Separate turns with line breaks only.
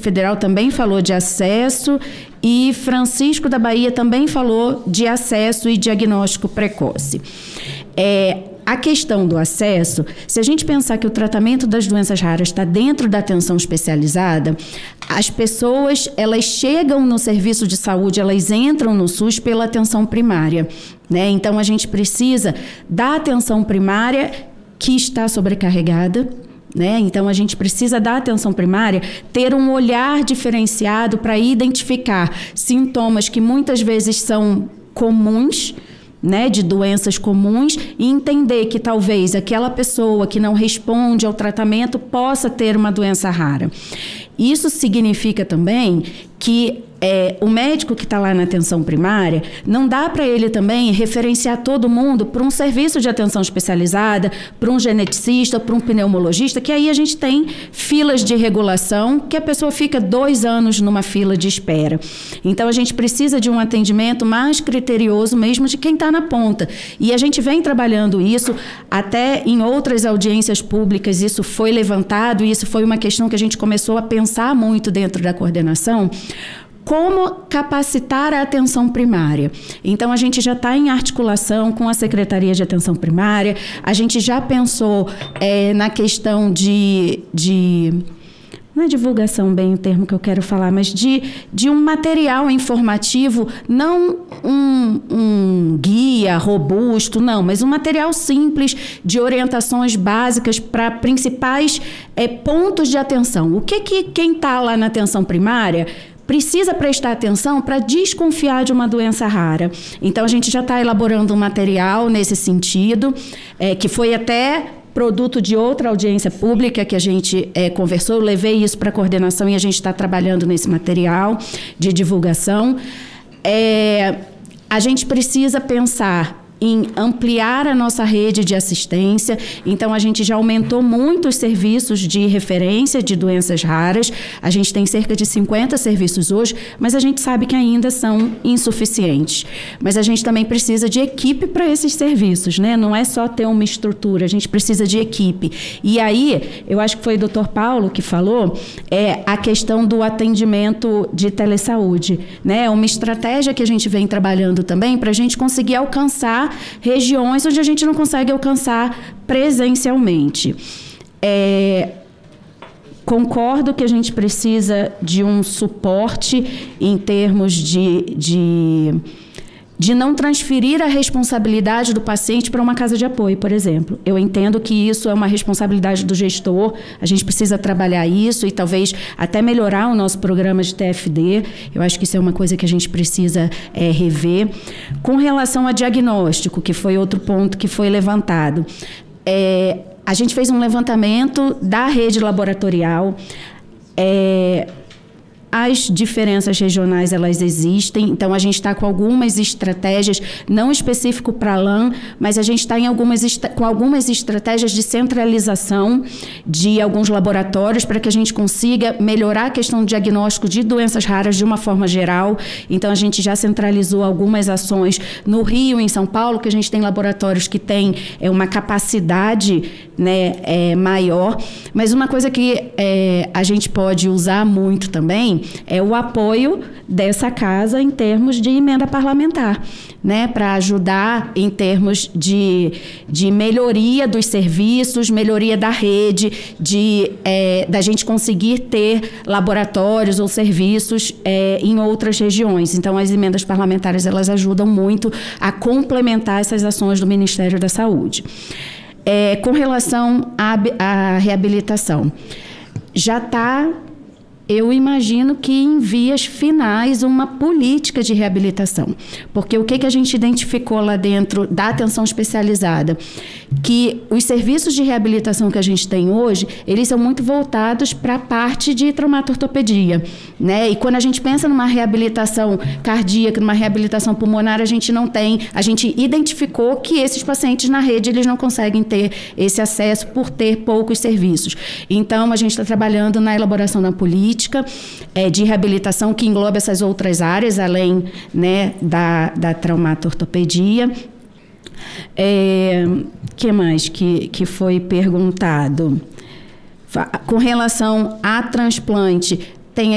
Federal também falou de acesso e Francisco da Bahia também falou de acesso e diagnóstico precoce. A questão do acesso, se a gente pensar que o tratamento das doenças raras está dentro da atenção especializada, as pessoas, elas chegam no serviço de saúde, elas entram no SUS pela atenção primária, né? Então, a gente precisa da atenção primária que está sobrecarregada, né? Então, a gente precisa da atenção primária ter um olhar diferenciado para identificar sintomas que muitas vezes são comuns, né, de doenças comuns, e entender que talvez aquela pessoa que não responde ao tratamento possa ter uma doença rara. Isso significa também que o médico que está lá na atenção primária, não dá para ele também referenciar todo mundo para um serviço de atenção especializada, para um geneticista, para um pneumologista, que aí a gente tem filas de regulação, que a pessoa fica 2 anos numa fila de espera. Então, a gente precisa de um atendimento mais criterioso mesmo de quem está na ponta. E a gente vem trabalhando isso, até em outras audiências públicas, isso foi levantado, e isso foi uma questão que a gente começou a pensar muito dentro da coordenação, como capacitar a atenção primária. Então, a gente já está em articulação com a Secretaria de Atenção Primária, a gente já pensou na questão de não é divulgação bem o termo que eu quero falar, mas de um material informativo, não um guia robusto, não, mas um material simples de orientações básicas para principais pontos de atenção. O que quem está lá na atenção primária precisa prestar atenção para desconfiar de uma doença rara. Então, a gente já está elaborando um material nesse sentido, que foi até produto de outra audiência pública que a gente conversou. Eu levei isso para a coordenação e a gente está trabalhando nesse material de divulgação. A gente precisa pensar em ampliar a nossa rede de assistência. Então, a gente já aumentou muito os serviços de referência de doenças raras. A gente tem cerca de 50 serviços hoje, mas a gente sabe que ainda são insuficientes. Mas a gente também precisa de equipe para esses serviços, né? Não é só ter uma estrutura, a gente precisa de equipe. E aí, eu acho que foi o Dr. Paulo que falou, a questão do atendimento de telesaúde, né? É uma estratégia que a gente vem trabalhando também para a gente conseguir alcançar regiões onde a gente não consegue alcançar presencialmente. Concordo que a gente precisa de um suporte em termos de não transferir a responsabilidade do paciente para uma casa de apoio, por exemplo. Eu entendo que isso é uma responsabilidade do gestor, a gente precisa trabalhar isso e talvez até melhorar o nosso programa de TFD. Eu acho que isso é uma coisa que a gente precisa rever. Com relação a diagnóstico, que foi outro ponto que foi levantado, a gente fez um levantamento da rede laboratorial. As diferenças regionais, elas existem, então a gente está com algumas estratégias, não específico para a LAM, mas a gente está com algumas estratégias de centralização de alguns laboratórios para que a gente consiga melhorar a questão do diagnóstico de doenças raras de uma forma geral. Então, a gente já centralizou algumas ações no Rio, em São Paulo, que a gente tem laboratórios que têm uma capacidade, né, maior. Mas uma coisa que a gente pode usar muito também é o apoio dessa casa em termos de emenda parlamentar, né, para ajudar em termos de melhoria dos serviços, melhoria da rede, da gente conseguir ter laboratórios ou serviços em outras regiões. Então, as emendas parlamentares, elas ajudam muito a complementar essas ações do Ministério da Saúde. Com relação à reabilitação, já está, eu imagino que em vias finais, uma política de reabilitação. Porque o que a gente identificou lá dentro da atenção especializada? Que os serviços de reabilitação que a gente tem hoje, eles são muito voltados para a parte de traumatortopedia, né? E quando a gente pensa numa reabilitação cardíaca, numa reabilitação pulmonar, a gente identificou que esses pacientes na rede, eles não conseguem ter esse acesso por ter poucos serviços. Então, a gente está trabalhando na elaboração da política de reabilitação que engloba essas outras áreas, além, né, da traumatortopedia. Que mais que foi perguntado? Com relação a transplante,